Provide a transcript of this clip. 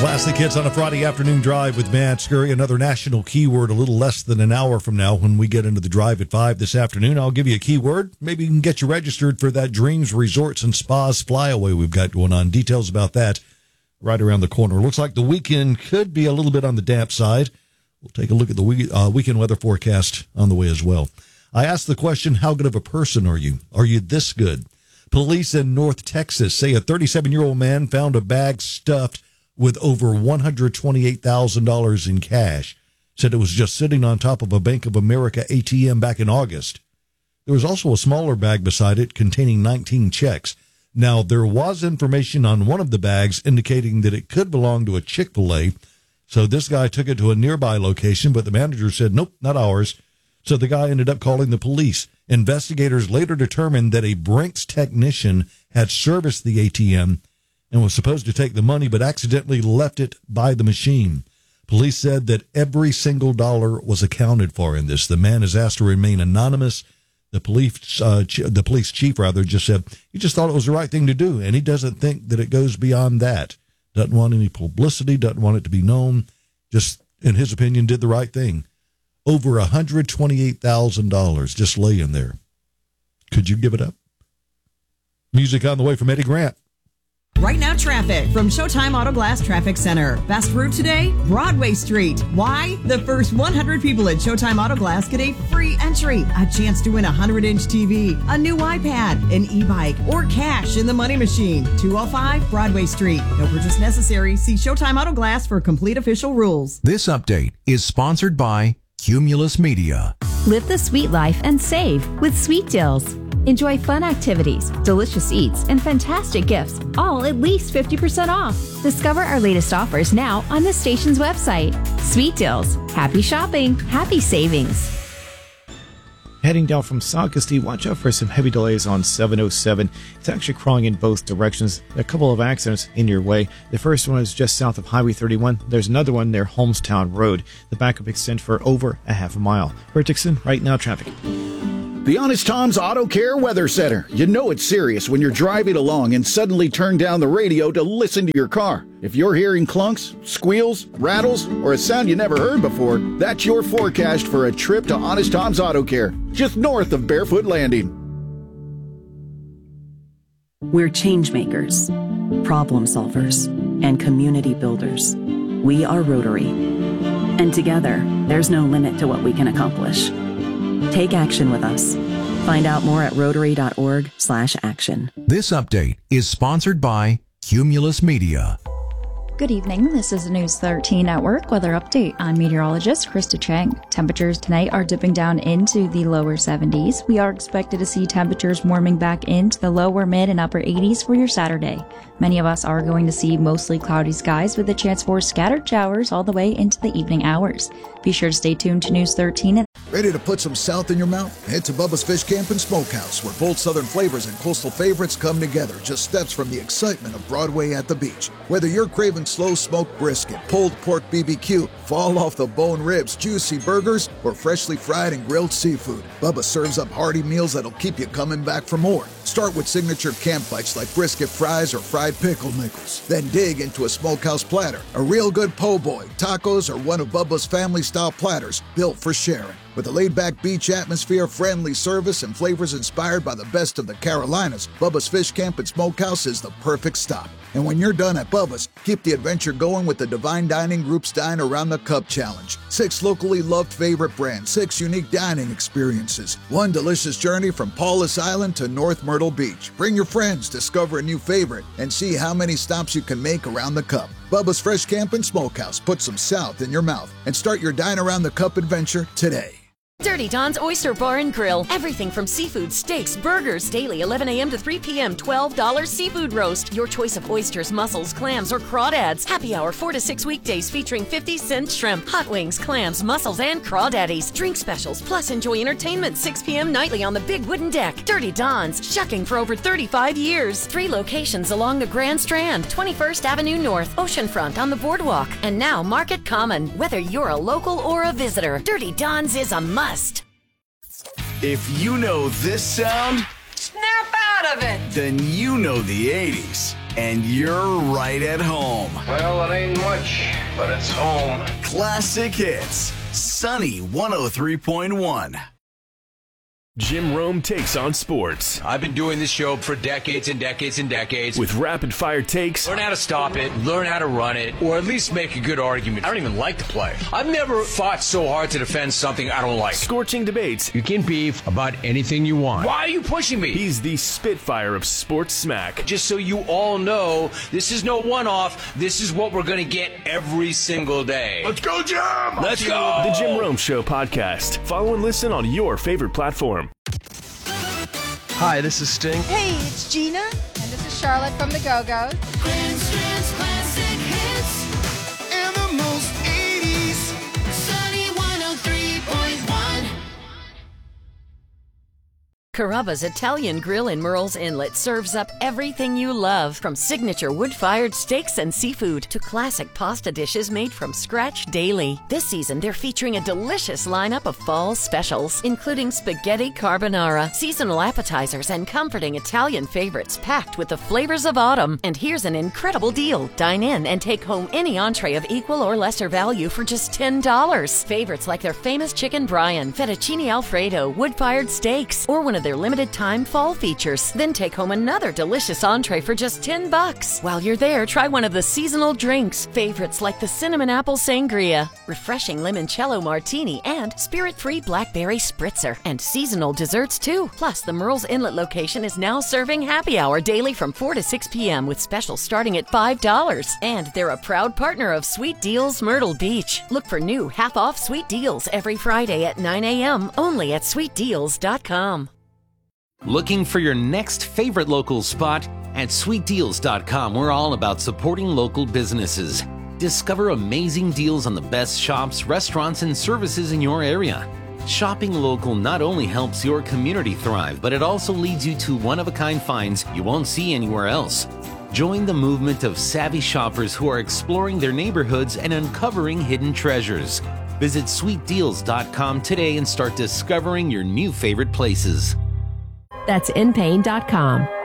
Classic hits on a Friday afternoon drive with Matt Scurry. Another national keyword a little less than an hour from now when we get into the drive at 5 this afternoon. I'll give you a keyword. Maybe you can get you registered for that Dreams Resorts and Spas flyaway we've got going on. Details about that right around the corner. Looks like the weekend could be a little bit on the damp side. We'll take a look at the weekend weather forecast on the way as well. I asked the question, how good of a person are you? Are you this good? Police in North Texas say a 37-year-old man found a bag stuffed with over $128,000 in cash. Said it was just sitting on top of a Bank of America ATM back in August. There was also a smaller bag beside it containing 19 checks. Now, there was information on one of the bags indicating that it could belong to a Chick-fil-A. So this guy took it to a nearby location, but the manager said, nope, not ours. So the guy ended up calling the police. Investigators later determined that a Brinks technician had serviced the ATM and was supposed to take the money, but accidentally left it by the machine. Police said that every single dollar was accounted for in this. The man is asked to remain anonymous. The police chief just said he just thought it was the right thing to do, and he doesn't think that it goes beyond that. Doesn't want any publicity, doesn't want it to be known. Just, in his opinion, did the right thing. Over $128,000 just laying there. Could you give it up? Music on the way from Eddie Grant. Right now, traffic from Showtime Auto Glass Traffic Center. Best route today, Broadway Street. Why? The first 100 people at Showtime Auto Glass get a free entry, a chance to win a 100-inch TV, a new iPad, an e-bike, or cash in the money machine. 205 Broadway Street. No purchase necessary. See Showtime Auto Glass for complete official rules. This update is sponsored by Cumulus Media. Live the sweet life and save with Sweet Deals. Enjoy fun activities, delicious eats, and fantastic gifts, all at least 50% off. Discover our latest offers now on the station's website. Sweet Deals. Happy shopping, happy savings. Heading down from Socastee, watch out for some heavy delays on 707. It's actually crawling in both directions. There are a couple of accidents in your way. The first one is just south of Highway 31. There's another one near Holmestown Road. The backup extends for over a half a mile. Bert Dixon, right now traffic. The Honest Tom's Auto Care Weather Center. You know it's serious when you're driving along and suddenly turn down the radio to listen to your car. If you're hearing clunks, squeals, rattles, or a sound you never heard before, that's your forecast for a trip to Honest Tom's Auto Care, just north of Barefoot Landing. We're change makers, problem solvers, and community builders. We are Rotary. And together, there's no limit to what we can accomplish. Take action with us. Find out more at rotary.org/action. This update is sponsored by Cumulus Media. Good evening. This is the News 13 Network weather update. I'm meteorologist Krista Chang. Temperatures tonight are dipping down into the lower 70s. We are expected to see temperatures warming back into the lower, mid, and upper 80s for your Saturday. Many of us are going to see mostly cloudy skies with a chance for scattered showers all the way into the evening hours. Be sure to stay tuned to News 13. Ready to put some South in your mouth? Head to Bubba's Fish Camp and Smokehouse, where bold Southern flavors and coastal favorites come together, just steps from the excitement of Broadway at the beach. Whether you're craving slow smoked brisket, pulled pork BBQ, fall off the bone ribs, juicy burgers, or freshly fried and grilled seafood, Bubba serves up hearty meals that'll keep you coming back for more. Start with signature camp bites like brisket fries or fried pickle nickels. Then dig into a smokehouse platter, a real good po' boy, tacos, or one of Bubba's family-style platters built for sharing. With a laid-back beach atmosphere, friendly service, and flavors inspired by the best of the Carolinas, Bubba's Fish Camp and Smokehouse is the perfect stop. And when you're done at Bubba's, keep the adventure going with the Divine Dining Groups Dine Around the Cup Challenge. 6 locally loved favorite brands, 6 unique dining experiences, 1 delicious journey from Paulus Island to North Myrtle Beach. Bring your friends, discover a new favorite, and see how many stops you can make around the cup. Bubba's Fresh Camp and Smokehouse. Put some South in your mouth and start your Dine Around the Cup adventure today. Dirty Don's Oyster Bar and Grill. Everything from seafood, steaks, burgers, daily 11 a.m. to 3 p.m. $12 seafood roast. Your choice of oysters, mussels, clams, or crawdads. Happy hour 4 to 6 weekdays featuring 50-cent shrimp, hot wings, clams, mussels, and crawdaddies. Drink specials, plus enjoy entertainment 6 p.m. nightly on the big wooden deck. Dirty Don's, shucking for over 35 years. 3 locations along the Grand Strand, 21st Avenue North, Oceanfront on the Boardwalk, and now Market Common. Whether you're a local or a visitor, Dirty Don's is a must. If you know this sound, snap out of it, then you know the 80s. and you're right at home. Well, it ain't much, but it's home. Classic Hits, Sunny 103.1. Jim Rome takes on sports. I've been doing this show for decades and decades and decades. With rapid-fire takes. Learn how to stop it, learn how to run it, or at least make a good argument. I don't even like to play. I've never fought so hard to defend something I don't like. Scorching debates. You can beef about anything you want. Why are you pushing me? He's the Spitfire of sports smack. Just so you all know, this is no one-off. This is what we're going to get every single day. Let's go, Jim! Let's go! The Jim Rome Show podcast. Follow and listen on your favorite platform. Hi, this is Sting. Hey, it's Gina. And this is Charlotte from the Go-Go's. Grand Strand's Classic Hits. And the most 80s. Sunny 103.1. Carrabba's Italian Grill in Murrells Inlet serves up everything you love, from signature wood-fired steaks and seafood to classic pasta dishes made from scratch daily. This season, they're featuring a delicious lineup of fall specials, including spaghetti carbonara, seasonal appetizers, and comforting Italian favorites packed with the flavors of autumn. And here's an incredible deal. Dine in and take home any entree of equal or lesser value for just $10. Favorites like their famous chicken Brian, fettuccine Alfredo, wood-fired steaks, or one of their limited time fall features. Then take home another delicious entree for just $10. While you're there, try one of the seasonal drinks. Favorites like the cinnamon apple sangria, refreshing limoncello martini, and spirit-free blackberry spritzer. And seasonal desserts too. Plus, the Murrells Inlet location is now serving happy hour daily from 4 to 6 p.m. with specials starting at $5. And they're a proud partner of Sweet Deals Myrtle Beach. Look for new half-off sweet deals every Friday at 9 a.m. only at sweetdeals.com. Looking for your next favorite local spot? At sweetdeals.com, we're all about supporting local businesses. Discover amazing deals on the best shops, restaurants, and services in your area. Shopping local not only helps your community thrive, but it also leads you to one-of-a-kind finds you won't see anywhere else. Join the movement of savvy shoppers who are exploring their neighborhoods and uncovering hidden treasures. Visit sweetdeals.com today and start discovering your new favorite places. That's inpain.com.